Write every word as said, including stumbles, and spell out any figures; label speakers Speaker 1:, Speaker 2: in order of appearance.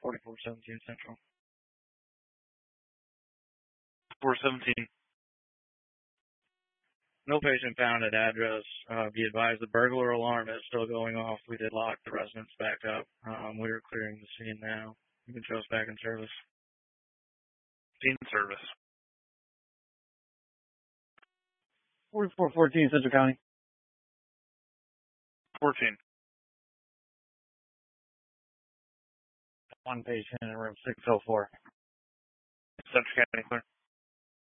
Speaker 1: forty-four seventeen Central.
Speaker 2: four seventeen.
Speaker 1: No patient found at address. Uh, be advised the burglar alarm is still going off. We did lock the residence back up. Um, we are clearing the scene now. You can show us back in service.
Speaker 2: Scene service.
Speaker 3: forty-four fourteen Central County.
Speaker 2: fourteen.
Speaker 3: One patient in room six oh four.
Speaker 2: Central County clear.